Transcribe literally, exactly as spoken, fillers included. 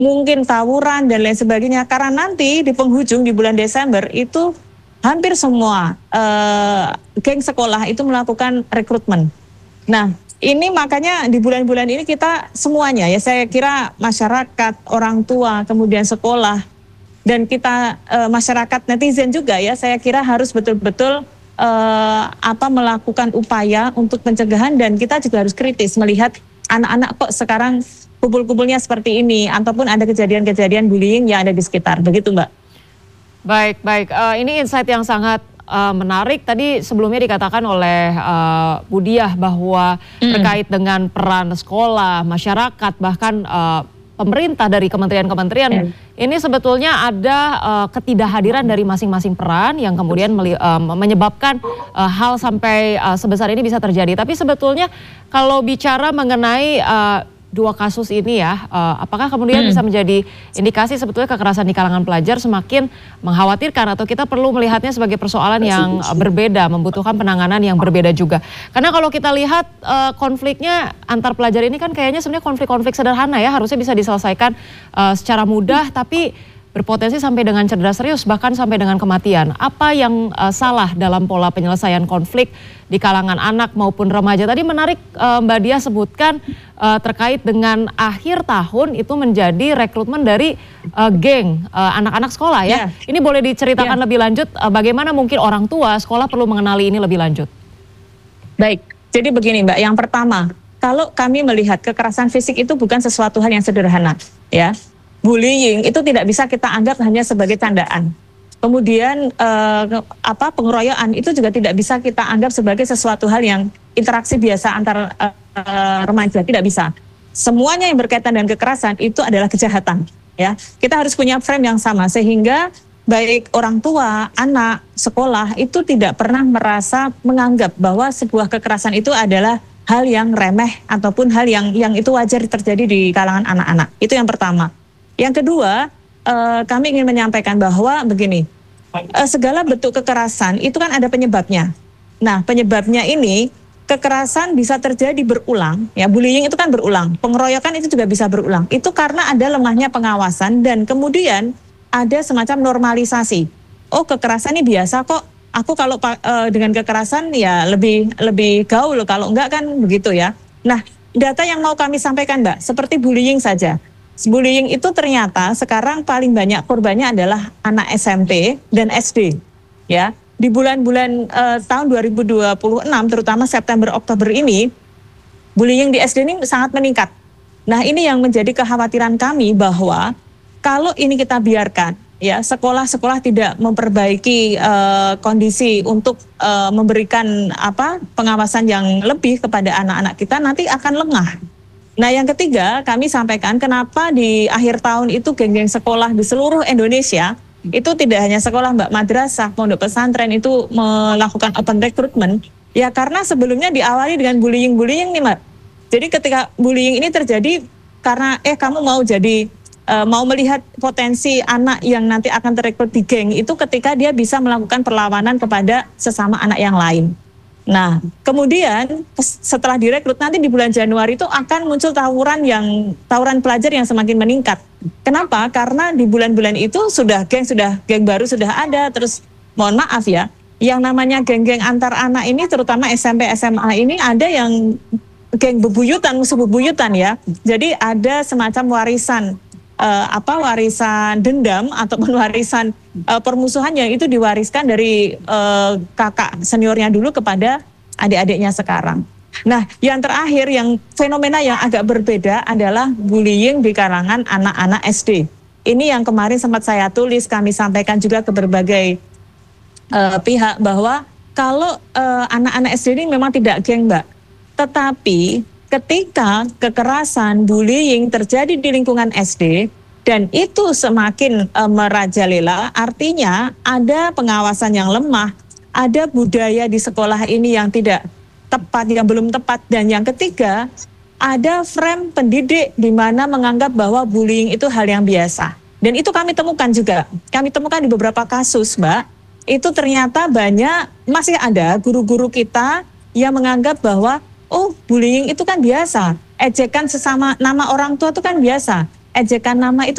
mungkin tawuran dan lain sebagainya. Karena nanti di penghujung di bulan Desember itu hampir semua uh, geng sekolah itu melakukan rekrutmen. Nah, ini makanya di bulan-bulan ini kita semuanya ya, saya kira masyarakat, orang tua, kemudian sekolah, dan kita uh, masyarakat netizen juga ya, saya kira harus betul-betul uh, apa melakukan upaya untuk pencegahan, dan kita juga harus kritis melihat anak-anak kok sekarang kumpul-kumpulnya seperti ini, ataupun ada kejadian-kejadian bullying yang ada di sekitar, begitu Mbak. Baik, baik. Uh, ini insight yang sangat uh, menarik. Tadi sebelumnya dikatakan oleh uh, Bu Diah bahwa mm. terkait dengan peran sekolah, masyarakat, bahkan uh, pemerintah dari kementerian-kementerian, mm. ini sebetulnya ada uh, ketidakhadiran dari masing-masing peran yang kemudian uh, menyebabkan uh, hal sampai uh, sebesar ini bisa terjadi. Tapi sebetulnya kalau bicara mengenai uh, dua kasus ini ya, uh, apakah kemudian hmm. bisa menjadi indikasi sebetulnya kekerasan di kalangan pelajar semakin mengkhawatirkan, atau kita perlu melihatnya sebagai persoalan yang uh, berbeda, membutuhkan penanganan yang berbeda juga? Karena kalau kita lihat uh, konfliknya antar pelajar ini kan kayaknya sebenarnya konflik-konflik sederhana ya, harusnya bisa diselesaikan uh, secara mudah, tapi berpotensi sampai dengan cedera serius, bahkan sampai dengan kematian. Apa yang uh, salah dalam pola penyelesaian konflik di kalangan anak maupun remaja? Tadi menarik uh, Mbak Diah sebutkan uh, terkait dengan akhir tahun itu menjadi rekrutmen dari uh, geng uh, anak-anak sekolah ya. Yeah. Ini boleh diceritakan yeah. lebih lanjut uh, bagaimana mungkin orang tua sekolah perlu mengenali ini lebih lanjut? Baik, jadi begini Mbak, yang pertama, kalau kami melihat kekerasan fisik itu bukan sesuatu hal yang sederhana ya. Bullying itu tidak bisa kita anggap hanya sebagai candaan. Kemudian eh, apa pengeroyokan itu juga tidak bisa kita anggap sebagai sesuatu hal yang interaksi biasa antar eh, remaja, tidak bisa. Semuanya yang berkaitan dengan kekerasan itu adalah kejahatan, ya. Kita harus punya frame yang sama sehingga baik orang tua, anak, sekolah itu tidak pernah merasa menganggap bahwa sebuah kekerasan itu adalah hal yang remeh ataupun hal yang yang itu wajar terjadi di kalangan anak-anak. Itu yang pertama. Yang kedua, eh, kami ingin menyampaikan bahwa begini, eh, segala bentuk kekerasan itu kan ada penyebabnya. Nah, penyebabnya ini kekerasan bisa terjadi berulang, ya bullying itu kan berulang, pengeroyokan itu juga bisa berulang. Itu karena ada lemahnya pengawasan dan kemudian ada semacam normalisasi. Oh, kekerasan ini biasa kok. Aku kalau eh, dengan kekerasan ya lebih lebih gaul, kalau enggak kan begitu ya. Nah, data yang mau kami sampaikan Mbak, seperti bullying saja. Bullying itu ternyata sekarang paling banyak korbannya adalah anak S M P dan S D. Ya, di bulan-bulan uh, tahun dua ribu dua puluh enam, terutama September Oktober ini, bullying di S D ini sangat meningkat. Nah, ini yang menjadi kekhawatiran kami bahwa kalau ini kita biarkan, ya sekolah-sekolah tidak memperbaiki uh, kondisi untuk uh, memberikan apa pengawasan yang lebih kepada anak-anak kita, nanti akan lengah. Nah, yang ketiga kami sampaikan kenapa di akhir tahun itu geng-geng sekolah di seluruh Indonesia itu tidak hanya sekolah Mbak, madrasah, pondok pesantren itu melakukan open recruitment ya, karena sebelumnya diawali dengan bullying-bullying nih Mbak. Jadi ketika bullying ini terjadi karena eh kamu mau jadi uh, mau melihat potensi anak yang nanti akan terekrut di geng itu ketika dia bisa melakukan perlawanan kepada sesama anak yang lain. Nah, kemudian setelah direkrut nanti di bulan Januari itu akan muncul tawuran yang tawuran pelajar yang semakin meningkat. Kenapa? Karena di bulan-bulan itu sudah geng sudah geng baru sudah ada. Terus mohon maaf ya, yang namanya geng-geng antar anak ini terutama S M P S M A ini ada yang geng bebuyutan, musuh bebuyutan ya. Jadi ada semacam warisan uh, apa warisan dendam ataupun warisan Uh, permusuhan yang itu diwariskan dari uh, kakak seniornya dulu kepada adik-adiknya sekarang. Nah, yang terakhir yang fenomena yang agak berbeda adalah bullying di kalangan anak-anak S D. Ini yang kemarin sempat saya tulis, kami sampaikan juga ke berbagai uh, pihak bahwa kalau uh, anak-anak S D ini memang tidak geng Mbak, tetapi ketika kekerasan, bullying terjadi di lingkungan S D, dan itu semakin e, merajalela, artinya ada pengawasan yang lemah, ada budaya di sekolah ini yang tidak tepat, yang belum tepat, dan yang ketiga, ada frame pendidik di mana menganggap bahwa bullying itu hal yang biasa. Dan itu kami temukan juga, kami temukan di beberapa kasus Mbak, itu ternyata banyak, masih ada guru-guru kita yang menganggap bahwa, oh bullying itu kan biasa, ejekan sesama nama orang tua itu kan biasa, ejekan nama itu